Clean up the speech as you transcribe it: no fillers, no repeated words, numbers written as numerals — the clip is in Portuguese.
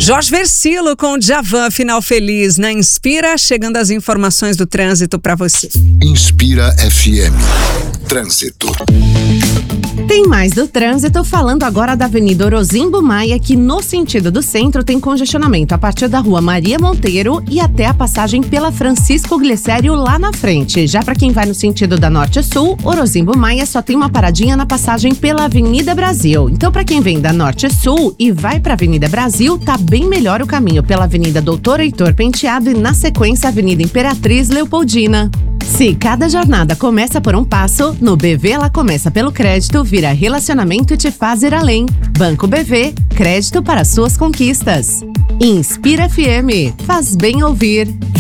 Jorge Versilo com o Djavan, final feliz na Inspira, chegando as informações do trânsito para você. Inspira FM. Trânsito. Tem mais do trânsito, falando agora da Avenida Orozimbo Maia, que no sentido do centro tem congestionamento a partir da Rua Maria Monteiro e até a passagem pela Francisco Glicério lá na frente. Já para quem vai no sentido da Norte-Sul, Orozimbo Maia só tem uma paradinha na passagem pela Avenida Brasil. Então, para quem vem da Norte-Sul e vai para a Avenida Brasil, tá bem melhor o caminho pela Avenida Doutor Heitor Penteado e na sequência Avenida Imperatriz Leopoldina. Se cada jornada começa por um passo, no BV ela começa pelo crédito, vira relacionamento e te faz ir além. Banco BV, crédito para suas conquistas. Inspira FM, faz bem ouvir.